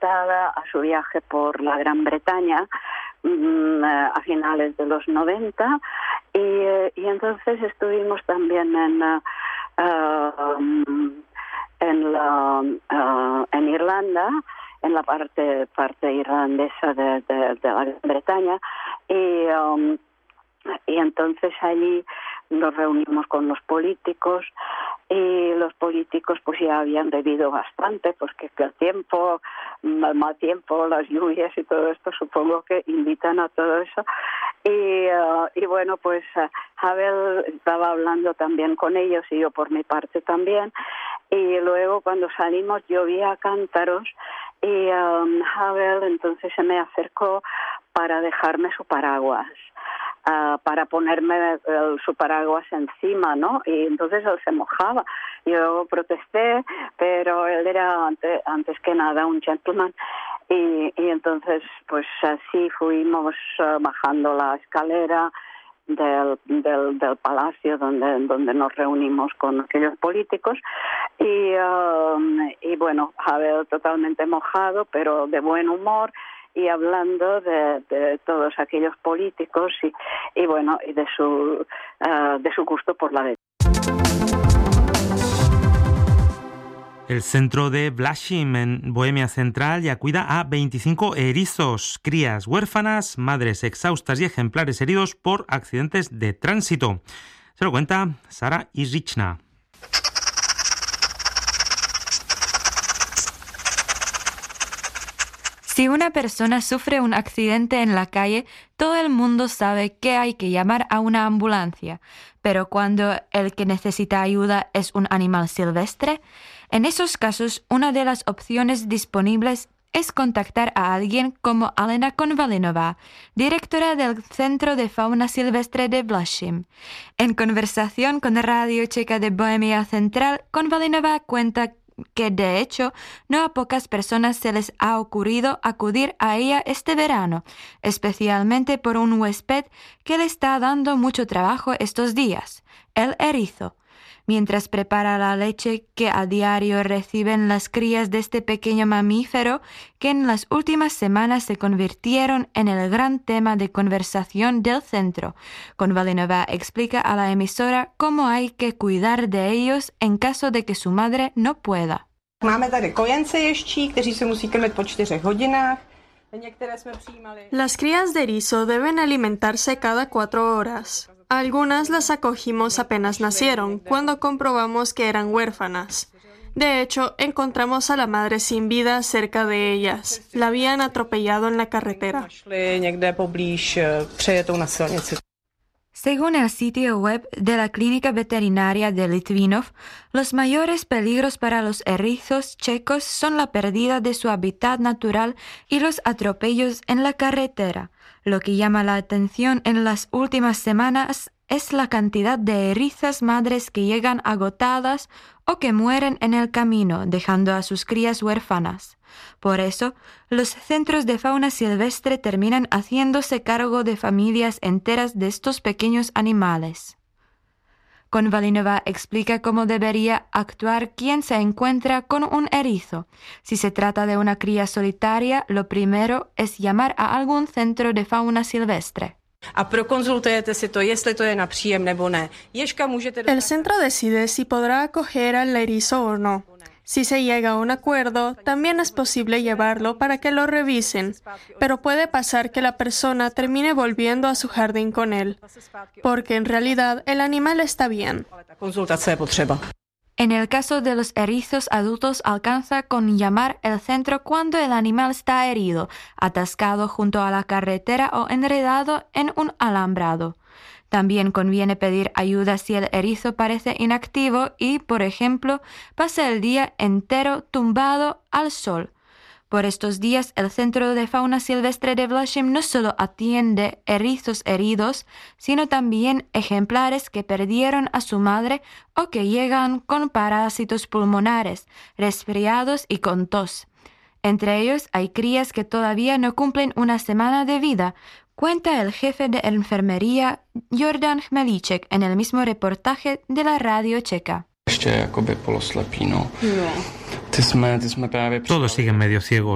invitada a su viaje por la Gran Bretaña a finales de los 90 y entonces estuvimos también en Irlanda, en la parte irlandesa de la Gran Bretaña y entonces allí nos reunimos con los políticos y los políticos pues ya habían bebido bastante, pues que el tiempo, el mal tiempo, las lluvias y todo esto supongo que invitan a todo eso y bueno pues Havel estaba hablando también con ellos y yo por mi parte también y luego cuando salimos llovía cántaros y Havel entonces se me acercó para dejarme su paraguas. Para ponerme su paraguas encima, ¿no? Y entonces él se mojaba. Yo protesté, pero él era antes que nada un gentleman. Y entonces, pues así fuimos bajando la escalera del palacio donde nos reunimos con aquellos políticos. Y bueno, Havel totalmente mojado, pero de buen humor. Y hablando de todos aquellos políticos y bueno y de su gusto por la bebida. El centro de Błaszczyn en Bohemia Central ya cuida a 25 erizos, crías huérfanas, madres exhaustas y ejemplares heridos por accidentes de tránsito. Se lo cuenta Sara Izrichna. Si una persona sufre un accidente en la calle, todo el mundo sabe que hay que llamar a una ambulancia. Pero cuando el que necesita ayuda es un animal silvestre, en esos casos una de las opciones disponibles es contactar a alguien como Alena Konvalinova, directora del Centro de Fauna Silvestre de Błaszczyn. En conversación con Radio Checa de Bohemia Central, Konvalinova cuenta que de hecho no a pocas personas se les ha ocurrido acudir a ella este verano, especialmente por un huésped que le está dando mucho trabajo estos días, el erizo. Mientras prepara la leche que a diario reciben las crías de este pequeño mamífero que en las últimas semanas se convirtieron en el gran tema de conversación del centro. Konvalinova explica a la emisora cómo hay que cuidar de ellos en caso de que su madre no pueda. Máme tady kojence ježčí, kteří se musí krmit po 4 hodinách. Las crías de erizo deben alimentarse cada 4 horas. Algunas las acogimos apenas nacieron, cuando comprobamos que eran huérfanas. De hecho, encontramos a la madre sin vida cerca de ellas. La habían atropellado en la carretera. Según el sitio web de la Clínica Veterinaria de Litvinov, los mayores peligros para los erizos checos son la pérdida de su hábitat natural y los atropellos en la carretera. Lo que llama la atención en las últimas semanas es la cantidad de erizas madres que llegan agotadas o que mueren en el camino, dejando a sus crías huérfanas. Por eso, los centros de fauna silvestre terminan haciéndose cargo de familias enteras de estos pequeños animales. Konvalinova explica cómo debería actuar quien se encuentra con un erizo. Si se trata de una cría solitaria, lo primero es llamar a algún centro de fauna silvestre. El centro decide si podrá acoger al erizo o no. Si se llega a un acuerdo, también es posible llevarlo para que lo revisen, pero puede pasar que la persona termine volviendo a su jardín con él, porque en realidad el animal está bien. En el caso de los erizos adultos alcanza con llamar el centro cuando el animal está herido, atascado junto a la carretera o enredado en un alambrado. También conviene pedir ayuda si el erizo parece inactivo y, por ejemplo, pasa el día entero tumbado al sol. Por estos días, el Centro de Fauna Silvestre de Błaszczyn no solo atiende erizos heridos, sino también ejemplares que perdieron a su madre o que llegan con parásitos pulmonares, resfriados y con tos. Entre ellos hay crías que todavía no cumplen una semana de vida, cuenta el jefe de enfermería Jordan Chmelíček en el mismo reportaje de la Radio Checa. Todos siguen medio ciegos.